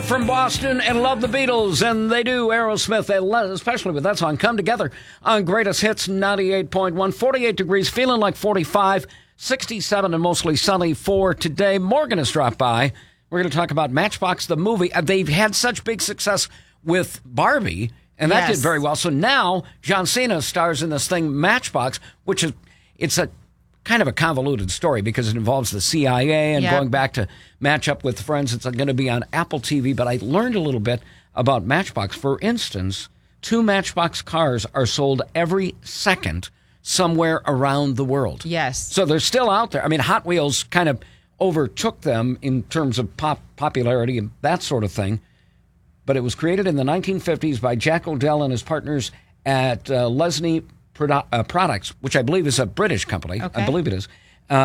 from Boston and love the Beatles, and they do. Aerosmith, especially with that song, come together on Greatest Hits 98.1. 48 degrees, feeling like 45, 67 and mostly sunny for today. Morgan has dropped by. We're going to talk about Matchbox, the movie. They've had such big success with Barbie, and that did very well. So now John Cena stars in this thing, Matchbox, which is, it's a kind of a convoluted story because it involves the CIA and going back to match up with friends. It's going to be on Apple TV, but I learned a little bit about Matchbox. For instance, 2 Matchbox cars are sold every second somewhere around the world. Yes. So they're still out there. I mean, Hot Wheels kind of overtook them in terms of popularity and that sort of thing. But it was created in the 1950s by Jack O'Dell and his partners at Lesney Products, which I believe is a British company. Okay. I believe it is.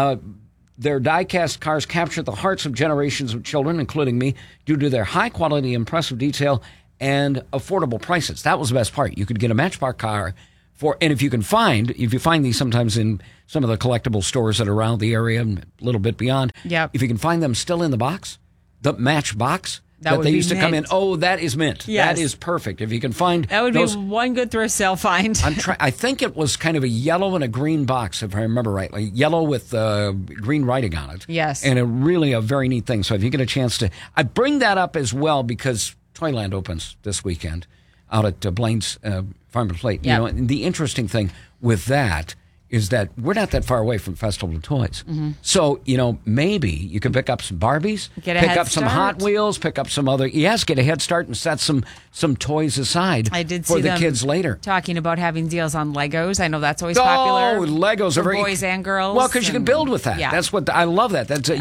Their die-cast cars capture the hearts of generations of children, including me, due to their high-quality, impressive detail and affordable prices. That was the best part. You could get a Matchbox car for, and if you find these sometimes in some of the collectible stores that are around the area and a little bit beyond, if you can find them still in the box, the Matchbox, that they used to come in. Oh, that is mint. Yes. That is perfect. If you can find that would be one good thrift sale find. I think it was kind of a yellow and a green box, if I remember rightly. Yellow with green writing on it. Yes. And really a very neat thing. So if you get a chance to... I bring that up as well because Toyland opens this weekend out at Blaine's Farm & Plate. You know, and the interesting thing with that is that we're not that far away from Festival of Toys. Mm-hmm. So, maybe you can pick up some Barbies, pick up some Hot Wheels, pick up some other... Yes, get a head start and set some toys aside for the kids later. Talking about having deals on Legos. I know that's always popular. Oh, Legos are very... boys and girls. Well, because you can build with that. Yeah. That's what... I love that. That's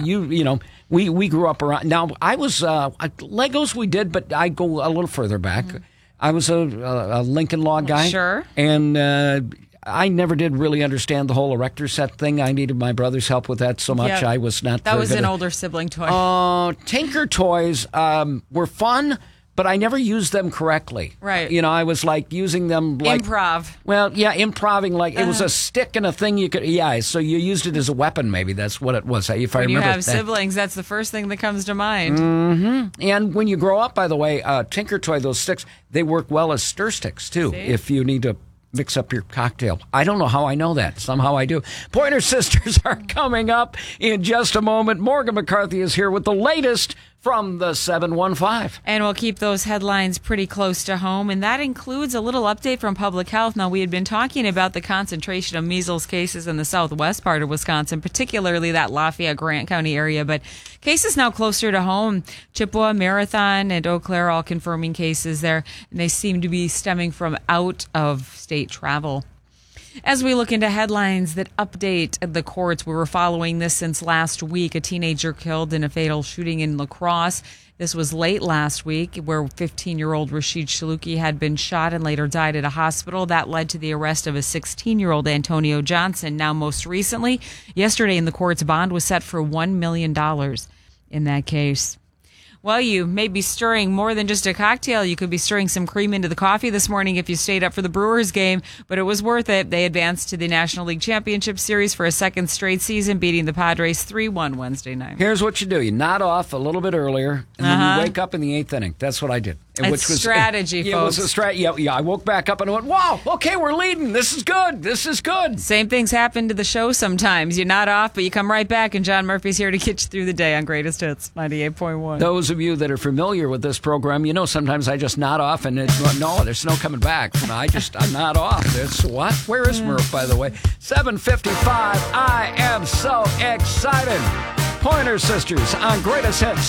we grew up around... Now, I was... Legos we did, but I go a little further back. Mm-hmm. I was a Lincoln Log guy. Sure. And... I never did really understand the whole erector set thing. I needed my brother's help with that so much. I was not... That was an older sibling toy. Tinker toys were fun, but I never used them correctly. Right. I was like using them like... Improv. Well, yeah, improving like it was a stick and a thing you could... Yeah, so you used it as a weapon maybe. That's what it was, if I remember. When you have siblings, that's the first thing that comes to mind. Mm-hmm. And when you grow up, by the way, Tinker toy, those sticks, they work well as stir sticks, too, if you need to... mix up your cocktail. I don't know how I know that. Somehow I do. Pointer Sisters are coming up in just a moment. Morgan McCarthy is here with the latest from the 715. And we'll keep those headlines pretty close to home. And that includes a little update from public health. Now, we had been talking about the concentration of measles cases in the southwest part of Wisconsin, particularly that Lafayette, Grant County area. But cases now closer to home. Chippewa, Marathon, and Eau Claire all confirming cases there. And they seem to be stemming from out-of-state travel. As we look into headlines that update the courts, we were following this since last week. A teenager killed in a fatal shooting in La Crosse. This was late last week, where 15-year-old Rashid Shaluki had been shot and later died at a hospital. That led to the arrest of a 16-year-old Antonio Johnson. Now, most recently, yesterday in the courts, bond was set for $1 million in that case. Well, you may be stirring more than just a cocktail. You could be stirring some cream into the coffee this morning if you stayed up for the Brewers game, but it was worth it. They advanced to the National League Championship Series for a second straight season, beating the Padres 3-1 Wednesday night. Here's what you do. You nod off a little bit earlier, and then you wake up in the 8th inning. That's what I did. It's strategy, folks. It was a strategy. Yeah, I woke back up and went, wow, okay, we're leading. This is good. This is good. Same things happen to the show sometimes. You nod off, but you come right back, and John Murphy's here to get you through the day on Greatest Hits 98.1. Those of you that are familiar with this program, sometimes I just nod off, and no, there's no coming back. I nod off. It's what? Where is Murph, by the way? 7:55. I am so excited. Pointer Sisters on Greatest Hits